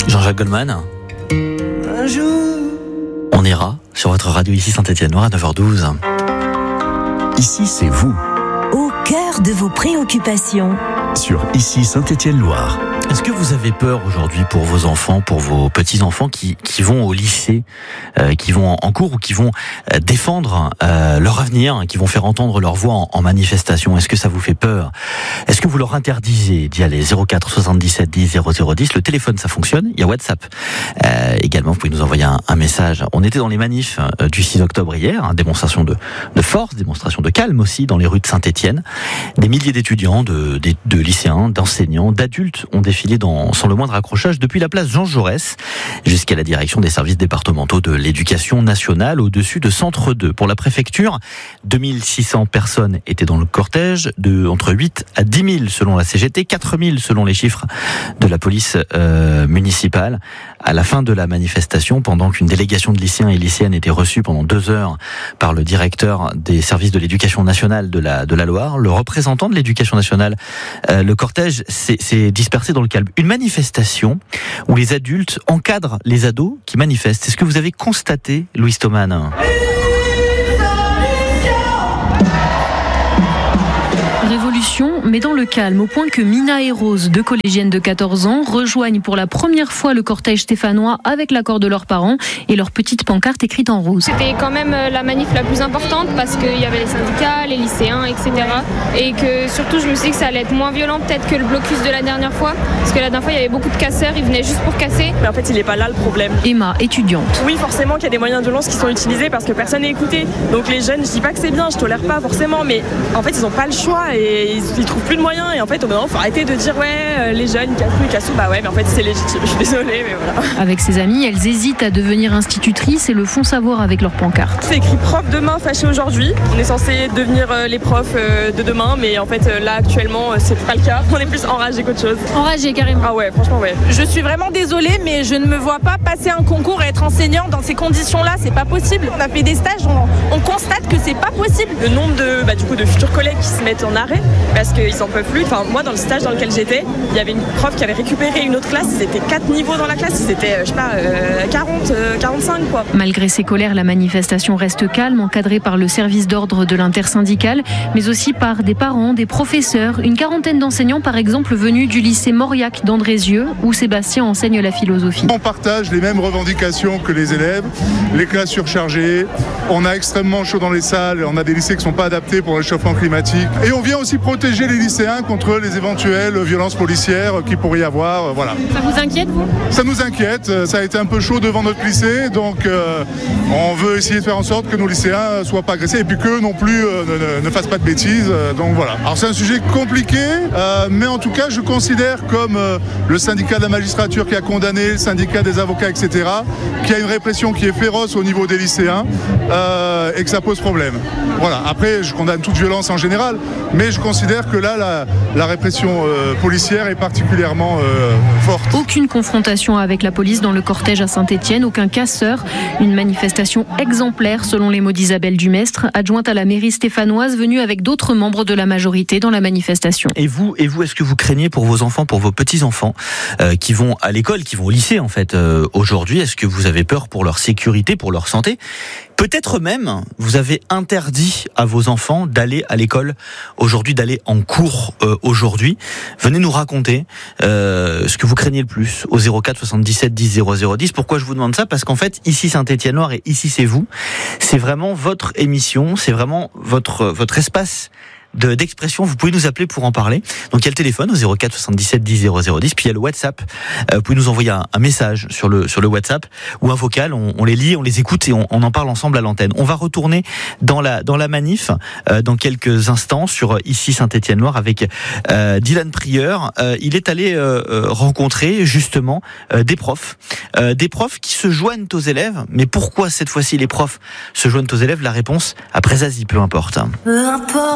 Jean-Jacques Goldman. Un jour. On ira sur votre radio ici Saint-Étienne-Noir à 9h12. Ici, c'est vous. Au cœur de vos préoccupations. Sur Ici Saint-Étienne-Loire. Est-ce que vous avez peur aujourd'hui pour vos enfants, pour vos petits-enfants qui vont au lycée, qui vont en cours ou qui vont défendre leur avenir, qui vont faire entendre leur voix en manifestation? Est-ce que ça vous fait peur? Est-ce que vous leur interdisez d'y aller? 04 77 10 00 10, le téléphone ça fonctionne, il y a WhatsApp. Également, vous pouvez nous envoyer un message. On était dans les manifs du 6 octobre hier, démonstration de force, démonstration de calme aussi dans les rues de Saint-Étienne. Des milliers d'étudiants, de lycéens, d'enseignants, d'adultes ont défilé sans le moindre accrochage depuis la place Jean Jaurès jusqu'à la direction des services départementaux de l'éducation nationale au-dessus de Centre 2. Pour la préfecture, 2600 personnes étaient dans le cortège, entre 8 à 10 000 selon la CGT, 4 000 selon les chiffres de la police municipale. À la fin de la manifestation, pendant qu'une délégation de lycéens et lycéennes était reçue pendant 2 heures par le directeur des services de l'éducation nationale de la Loire, le représentant de l'éducation nationale, le cortège s'est dispersé dans le calme. Une manifestation où les adultes encadrent les ados qui manifestent. C'est ce que vous avez constaté, Louis Thoman? Révolution, mais dans le calme, au point que Mina et Rose, deux collégiennes de 14 ans, rejoignent pour la première fois le cortège stéphanois avec l'accord de leurs parents et leur petite pancarte écrite en rose. C'était quand même la manif la plus importante parce qu'il y avait les syndicats, les lycéens, etc. Et que surtout, je me suis dit que ça allait être moins violent peut-être que le blocus de la dernière fois. Parce que la dernière fois, il y avait beaucoup de casseurs, ils venaient juste pour casser. Mais en fait, il n'est pas là le problème. Emma, étudiante. Oui, forcément qu'il y a des moyens de violence qui sont utilisés parce que personne n'est écouté. Donc les jeunes, je dis pas que c'est bien, je tolère pas forcément, mais en fait, ils n'ont pas le choix et ils trouvent plus de moyens. Et en fait, au bout d'un moment, faut arrêter de dire les jeunes, ils cassent tout. Bah ouais, mais en fait, c'est légitime. Je suis désolée, mais voilà. Avec ses amies, elles hésitent à devenir institutrices et le font savoir avec leur pancarte. C'est écrit prof demain, fâché aujourd'hui. On est censé devenir les profs de demain, mais en fait, là, actuellement, c'est pas le cas. On est plus enragés qu'autre chose. Enragés, carrément. Ah ouais, franchement, ouais. Je suis vraiment désolée, mais je ne me vois pas passer un concours et être enseignante dans ces conditions-là. C'est pas possible. On a fait des stages, on constate que c'est pas possible. Le nombre de futurs collègues qui se mettent en arrêt parce qu'ils en peuvent plus. Enfin, moi, dans le stage dans lequel j'étais, il y avait une prof qui avait récupéré une autre classe. Ils étaient 4 niveaux dans la classe. Ils étaient, 40, 45, quoi. Malgré ces colères, la manifestation reste calme, encadrée par le service d'ordre de l'intersyndicale, mais aussi par des parents, des professeurs, une quarantaine d'enseignants, par exemple, venus du lycée Mauriac d'Andrézieux, où Sébastien enseigne la philosophie. On partage les mêmes revendications que les élèves, les classes surchargées, on a extrêmement chaud dans les salles, on a des lycées qui ne sont pas adaptés pour le réchauffement climatique. Et on vient aussi protéger les lycéens contre les éventuelles violences policières qu'il pourrait y avoir. Voilà. Ça vous inquiète, vous ? Ça nous inquiète, ça a été un peu chaud devant notre lycée, donc on veut essayer de faire en sorte que nos lycéens ne soient pas agressés et puis qu'eux non plus ne fassent pas de bêtises. Donc voilà. Alors c'est un sujet compliqué, mais en tout cas je considère comme le syndicat de la magistrature qui a condamné, le syndicat des avocats, etc., qu'il y a une répression qui est féroce au niveau des lycéens et que ça pose problème. Voilà. Après, je condamne toute violence en général, mais je considère que là, la répression policière est particulièrement forte. Aucune confrontation avec la police dans le cortège à Saint-Étienne, aucun casseur. Une manifestation exemplaire selon les mots d'Isabelle Dumestre, adjointe à la mairie stéphanoise, venue avec d'autres membres de la majorité dans la manifestation. Et vous, est-ce que vous craignez pour vos enfants, pour vos petits-enfants qui vont à l'école, qui vont au lycée en fait aujourd'hui? Est-ce que vous avez peur pour leur sécurité, pour leur santé? Peut-être même, vous avez interdit à vos enfants d'aller à l'école aujourd'hui, d'aller en cours aujourd'hui. Venez nous raconter ce que vous craignez le plus au 04 77 10 00 10. Pourquoi je vous demande ça? Parce qu'en fait, ici Saint-Étienne-Noir et ici c'est vous. C'est vraiment votre émission, c'est vraiment votre espace d'expression. Vous pouvez nous appeler pour en parler. Donc il y a le téléphone au 04 77 10 00 10, puis il y a le WhatsApp. Vous pouvez nous envoyer un message sur le WhatsApp ou un vocal. On les lit, on les écoute et on en parle ensemble à l'antenne. On va retourner dans la manif dans quelques instants sur ici Saint-Étienne-Noir avec Dylan Prieur. Il est allé rencontrer justement des profs qui se joignent aux élèves. Mais pourquoi cette fois-ci les profs se joignent aux élèves? La réponse après Zazie, peu importe.